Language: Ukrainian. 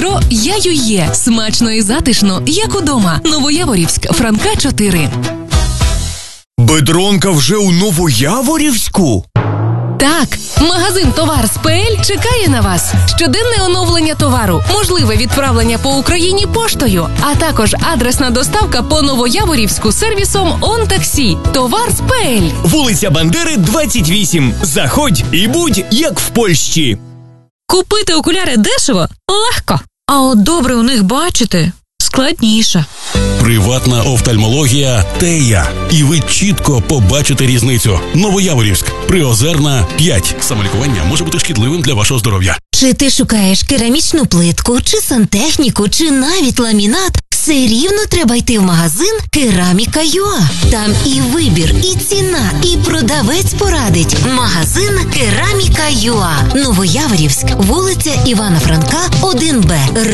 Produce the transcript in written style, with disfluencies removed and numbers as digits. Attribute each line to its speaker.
Speaker 1: Метро «Я-ю-є». Смачно і затишно, як удома. Новояворівськ, Франка 4.
Speaker 2: Бедронка вже у Новояворівську?
Speaker 1: Так, магазин «Товар з ПЛ» чекає на вас. Щоденне оновлення товару, можливе відправлення по Україні поштою, а також адресна доставка по Новояворівську сервісом «Он-таксі». «Товар з ПЛ».
Speaker 2: Вулиця Бандери, 28. Заходь і будь як в Польщі.
Speaker 3: Купити окуляри дешево – легко. А от добре у них бачити – складніше.
Speaker 4: Приватна офтальмологія «Тея». І ви чітко побачите різницю. Новояворівськ, Приозерна, 5. Самолікування може бути шкідливим для вашого здоров'я.
Speaker 5: Чи ти шукаєш керамічну плитку, чи сантехніку, чи навіть ламінат? Все рівно треба йти в магазин «Кераміка.ЮА». Там і вибір, і ціна, і продавець порадить. Магазин «Кераміка.ЮА». Новояворівськ, вулиця Івана Франка, 1Б.